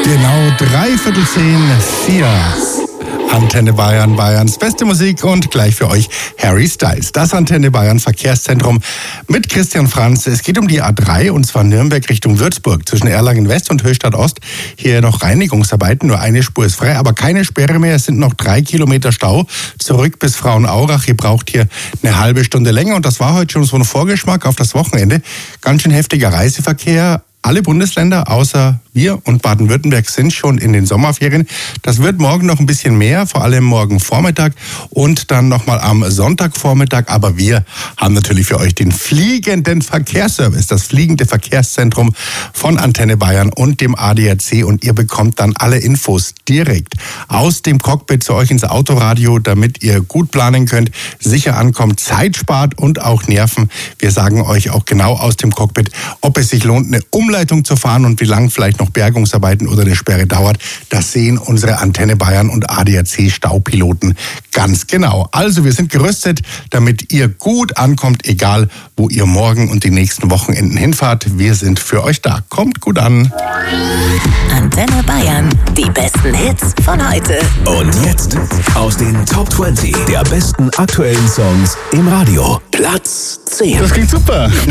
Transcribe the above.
Genau 9:45, Antenne Bayern, Bayerns beste Musik und gleich für euch Harry Styles. Das Antenne Bayern Verkehrszentrum mit Christian Franz. Es geht um die A3 und zwar Nürnberg Richtung Würzburg zwischen Erlangen West und Höchstadt Ost. Hier noch Reinigungsarbeiten, nur eine Spur ist frei, aber keine Sperre mehr. Es sind noch 3 Kilometer Stau zurück bis Frauenaurach. Ihr braucht hier eine halbe Stunde länger und das war heute schon so ein Vorgeschmack auf das Wochenende. Ganz schön heftiger Reiseverkehr. Alle Bundesländer außer wir und Baden-Württemberg sind schon in den Sommerferien. Das wird morgen noch ein bisschen mehr, vor allem morgen Vormittag und dann nochmal am Sonntagvormittag. Aber wir haben natürlich für euch den fliegenden Verkehrsservice, das fliegende Verkehrszentrum von Antenne Bayern und dem ADAC. Und ihr bekommt dann alle Infos direkt aus dem Cockpit zu euch ins Autoradio, damit ihr gut planen könnt, sicher ankommt, Zeit spart und auch Nerven. Wir sagen euch auch genau aus dem Cockpit, ob es sich lohnt, eine Umleitung zu fahren und wie lang vielleicht noch Bergungsarbeiten oder eine Sperre dauert. Das sehen unsere Antenne Bayern und ADAC Staupiloten ganz genau. Also wir sind gerüstet, damit ihr gut ankommt, egal wo ihr morgen und die nächsten Wochenenden hinfahrt. Wir sind für euch da. Kommt gut an. Antenne Bayern, die besten Hits von heute. Und jetzt aus den Top 20 der besten aktuellen Songs im Radio. Platz 10. Das klingt super.